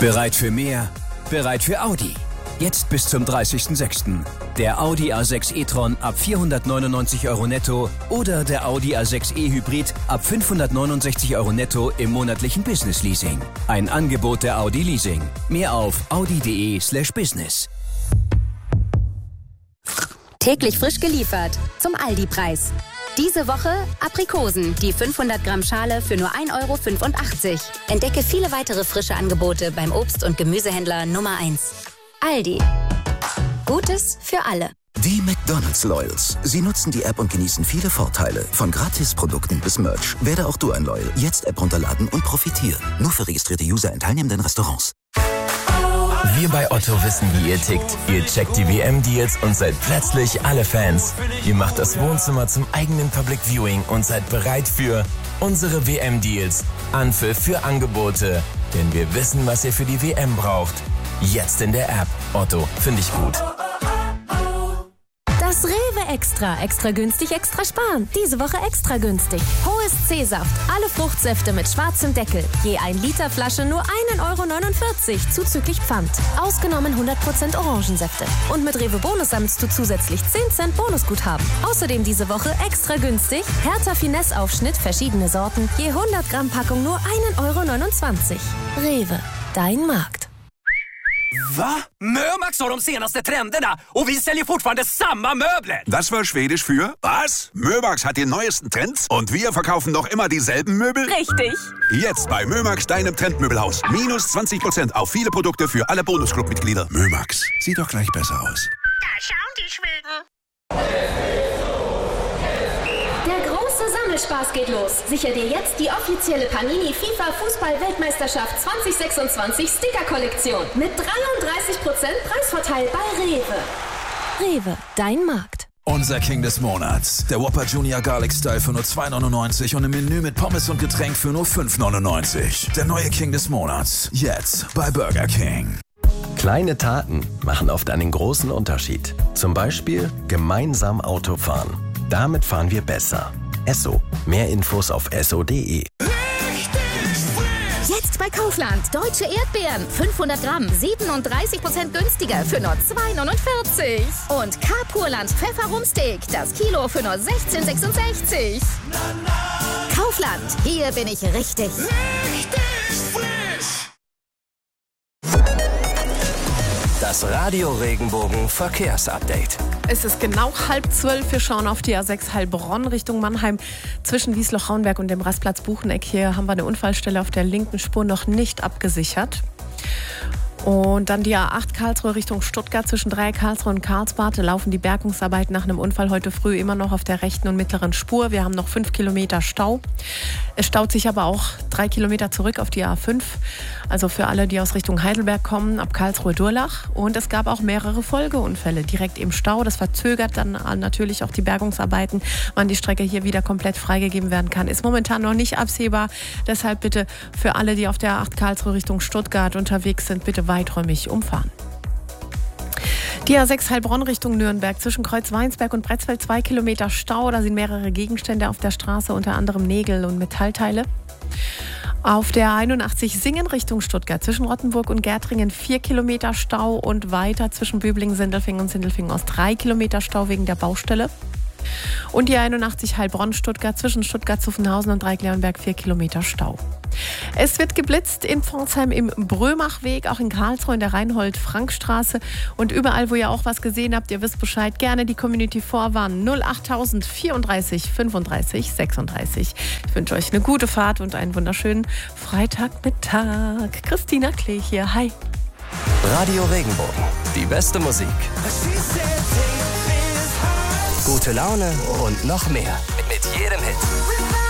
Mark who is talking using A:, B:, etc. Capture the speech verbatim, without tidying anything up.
A: Bereit für mehr? Bereit für Audi. Jetzt bis zum dreißigsten sechsten Der Audi A sechs e-tron ab vierhundertneunundneunzig Euro netto oder der Audi A sechs e-Hybrid ab fünfhundertneunundsechzig Euro netto im monatlichen Business-Leasing. Ein Angebot der Audi Leasing. Mehr auf audi.de slash business.
B: Täglich frisch geliefert zum Aldi-Preis. Diese Woche Aprikosen, die fünfhundert Gramm Schale für nur ein Euro fünfundachtzig. Entdecke viele weitere frische Angebote beim Obst- und Gemüsehändler Nummer eins. Aldi. Gutes für alle.
C: Die McDonald's Loyals. Sie nutzen die App und genießen viele Vorteile. Von Gratisprodukten bis Merch. Werde auch du ein Loyal. Jetzt App runterladen und profitieren. Nur für registrierte User in teilnehmenden Restaurants.
D: Wir bei Otto wissen, wie ihr tickt. Ihr checkt die W M-Deals und seid plötzlich alle Fans. Ihr macht das Wohnzimmer zum eigenen Public Viewing und seid bereit für unsere W M-Deals. Anpfiff für Angebote. Denn wir wissen, was ihr für die W M braucht. Jetzt in der App. Otto, finde ich gut.
E: Das Rewe Extra. Extra günstig, extra sparen. Diese Woche extra günstig. Hohes C-Saft. Alle Fruchtsäfte mit schwarzem Deckel. Je ein Liter Flasche nur ein Euro neunundvierzig zuzüglich Pfand. Ausgenommen hundert Prozent Orangensäfte. Und mit Rewe Bonus sammelst du zusätzlich zehn Cent Bonusguthaben. Außerdem diese Woche extra günstig. Hertha Finesse Aufschnitt, verschiedene Sorten. Je hundert Gramm Packung nur ein Euro neunundzwanzig. Rewe. Dein Markt.
F: Va? Mömax har de senaste trenderna och vi säljer fortfarande samma möbler.
G: Das war Schwedisch für was? Mömax hat die neuesten Trends und wir verkaufen noch immer dieselben Möbel?
E: Richtig.
G: Jetzt bei Mömax, deinem Trendmöbelhaus. Minus zwanzig Prozent auf viele Produkte für alle Bonusclub-Mitglieder. Mömax, sieht doch gleich besser aus.
H: Da schauen die Schweden.
E: Der große Sammelspaß geht los. Sicher dir jetzt die offizielle Panini FIFA Fußball-Weltmeisterschaft zwanzig sechsundzwanzig Sticker-Kollektion. Mit dreiunddreißig Prozent Preisvorteil bei Rewe. Rewe, dein Markt.
I: Unser King des Monats. Der Whopper Junior Garlic Style für nur zwei neunundneunzig und im Menü mit Pommes und Getränk für nur fünf neunundneunzig. Der neue King des Monats. Jetzt bei Burger King.
D: Kleine Taten machen oft einen großen Unterschied. Zum Beispiel gemeinsam Auto fahren. Damit fahren wir besser. Esso. Mehr Infos auf esso punkt de.
B: Jetzt bei Kaufland. Deutsche Erdbeeren. fünfhundert Gramm. siebenunddreißig Prozent günstiger für nur zwei neunundvierzig. Und K-Purland Pfefferrumsteak. Das Kilo für nur sechzehn sechsundsechzig. Kaufland. Hier bin ich richtig.
F: Richtig frisch.
A: Das Radio Regenbogen Verkehrsupdate.
J: Es ist genau halb zwölf. Wir schauen auf die A sechs Heilbronn Richtung Mannheim. Zwischen Wiesloch-Raunberg und dem Rastplatz Bucheneck hier haben wir eine Unfallstelle auf der linken Spur noch nicht abgesichert. Und dann die A acht Karlsruhe Richtung Stuttgart. Zwischen Dreieck Karlsruhe und Karlsbad laufen die Bergungsarbeiten nach einem Unfall heute früh immer noch auf der rechten und mittleren Spur. Wir haben noch fünf Kilometer Stau. Es staut sich aber auch drei Kilometer zurück auf die A fünf. Also für alle, die aus Richtung Heidelberg kommen, ab Karlsruhe-Durlach. Und es gab auch mehrere Folgeunfälle direkt im Stau. Das verzögert dann natürlich auch die Bergungsarbeiten. Wann die Strecke hier wieder komplett freigegeben werden kann, ist momentan noch nicht absehbar. Deshalb bitte für alle, die auf der A acht Karlsruhe Richtung Stuttgart unterwegs sind, bitte weiträumig umfahren. Die A sechs Heilbronn Richtung Nürnberg. Zwischen Kreuzweinsberg und Bretzfeld zwei Kilometer Stau. Da sind mehrere Gegenstände auf der Straße, unter anderem Nägel und Metallteile. Auf der einundachtzig Singen Richtung Stuttgart. Zwischen Rottenburg und Gärtringen vier Kilometer Stau und weiter zwischen Bübling, Sindelfingen und Sindelfingen aus drei Kilometer Stau wegen der Baustelle. Und die einundachtzig Heilbronn-Stuttgart zwischen Stuttgart-Zuffenhausen und Dreieckleonberg vier Kilometer Stau. Es wird geblitzt in Pforzheim im Brömachweg, auch in Karlsruhe in der Reinhold-Frank-Straße. Und überall, wo ihr auch was gesehen habt, ihr wisst Bescheid, gerne die Community vorwarnen. null achttausend vierunddreißig fünfunddreißig sechsunddreißig. Ich wünsche euch eine gute Fahrt und einen wunderschönen Freitagmittag. Christina Klee hier, hi.
A: Radio Regenbogen. Die beste Musik. Gute Laune und noch mehr. Mit jedem Hit.